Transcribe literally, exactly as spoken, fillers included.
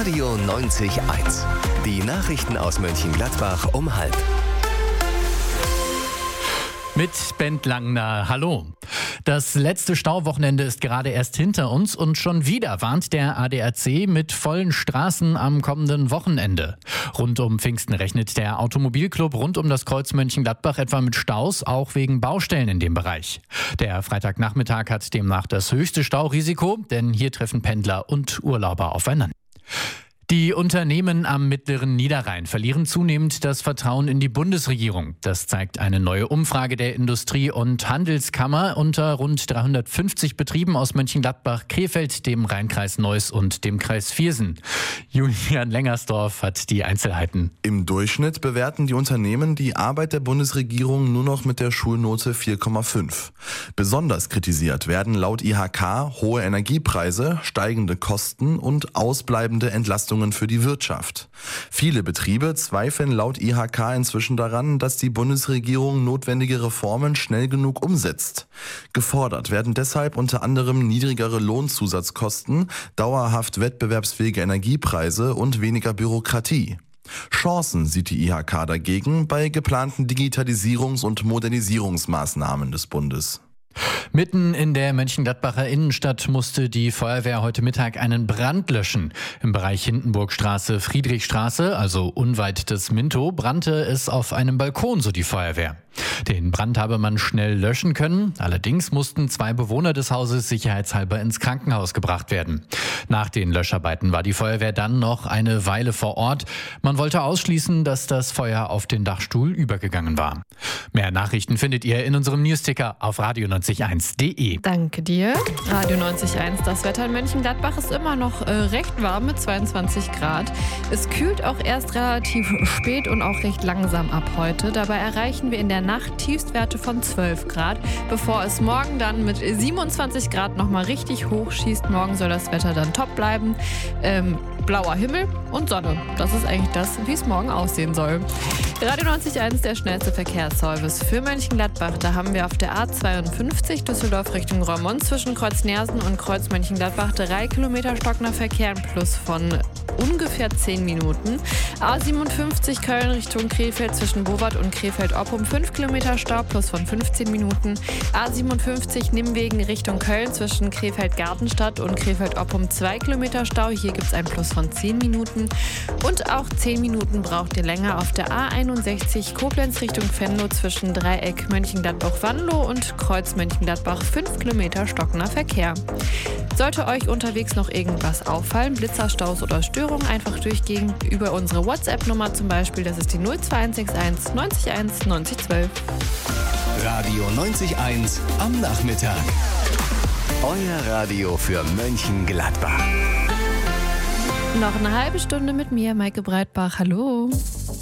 Radio neunzig Komma eins. Die Nachrichten aus Mönchengladbach um halb. Mit Bent Langner, hallo. Das letzte Stauwochenende ist gerade erst hinter uns und schon wieder warnt der A D A C mit vollen Straßen am kommenden Wochenende. Rund um Pfingsten rechnet der Automobilclub rund um das Kreuz Mönchengladbach etwa mit Staus, auch wegen Baustellen in dem Bereich. Der Freitagnachmittag hat demnach das höchste Staurisiko, denn hier treffen Pendler und Urlauber aufeinander. Die Unternehmen am mittleren Niederrhein verlieren zunehmend das Vertrauen in die Bundesregierung. Das zeigt eine neue Umfrage der Industrie- und Handelskammer unter rund dreihundertfünfzig Betrieben aus Mönchengladbach, Krefeld, dem Rheinkreis Neuss und dem Kreis Viersen. Julian Lengersdorf hat die Einzelheiten. Im Durchschnitt bewerten die Unternehmen die Arbeit der Bundesregierung nur noch mit der Schulnote vier Komma fünf. Besonders kritisiert werden laut I H K hohe Energiepreise, steigende Kosten und ausbleibende Entlastungen für die Wirtschaft. Viele Betriebe zweifeln laut I H K inzwischen daran, dass die Bundesregierung notwendige Reformen schnell genug umsetzt. Gefordert werden deshalb unter anderem niedrigere Lohnzusatzkosten, dauerhaft wettbewerbsfähige Energiepreise und weniger Bürokratie. Chancen sieht die I H K dagegen bei geplanten Digitalisierungs- und Modernisierungsmaßnahmen des Bundes. Mitten in der Mönchengladbacher Innenstadt musste die Feuerwehr heute Mittag einen Brand löschen. Im Bereich Hindenburgstraße, Friedrichstraße, also unweit des Minto, brannte es auf einem Balkon, so die Feuerwehr. Den Brand habe man schnell löschen können. Allerdings mussten zwei Bewohner des Hauses sicherheitshalber ins Krankenhaus gebracht werden. Nach den Löscharbeiten war die Feuerwehr dann noch eine Weile vor Ort. Man wollte ausschließen, dass das Feuer auf den Dachstuhl übergegangen war. Mehr Nachrichten findet ihr in unserem Newsticker auf radio neunzig Komma eins punkt de. Danke dir. Radio neunzig Komma eins. Das Wetter in Mönchengladbach ist immer noch äh, recht warm mit zweiundzwanzig Grad. Es kühlt auch erst relativ spät und auch recht langsam ab heute. Dabei erreichen wir in der Nacht Tiefstwerte von zwölf Grad, bevor es morgen dann mit siebenundzwanzig Grad nochmal richtig hoch schießt. Morgen soll das Wetter dann top bleiben. Ähm, blauer Himmel und Sonne. Das ist eigentlich das, wie es morgen aussehen soll. Radio neunzig Komma eins, der schnellste Verkehrsservice für Mönchengladbach. Da haben wir auf der A zweiundfünfzig Düsseldorf Richtung Roermond zwischen Kreuz Neersen und Kreuz Mönchengladbach drei Kilometer stockender Verkehr im Plus von ungefähr zehn Minuten. A siebenundfünfzig Köln Richtung Krefeld zwischen Bowart und Krefeld-Oppum fünf Kilometer Stau plus von fünfzehn Minuten. A siebenundfünfzig Nimwegen Richtung Köln zwischen Krefeld-Gartenstadt und Krefeld-Oppum zwei Kilometer Stau. Hier gibt es ein Plus von zehn Minuten. Und auch zehn Minuten braucht ihr länger auf der A einundsechzig Koblenz Richtung Venlo zwischen Dreieck Mönchengladbach-Wanlo und Kreuz Mönchengladbach fünf Kilometer stockender Verkehr. Sollte euch unterwegs noch irgendwas auffallen, Blitzer, Staus oder Störungen, einfach durchgehen über unsere WhatsApp-Nummer zum Beispiel. Das ist die null zwei eins sechs eins neunzig eins neunzig zwölf. Radio neunzig Komma eins am Nachmittag. Euer Radio für Mönchengladbach. Noch eine halbe Stunde mit mir, Maike Breitbach. Hallo.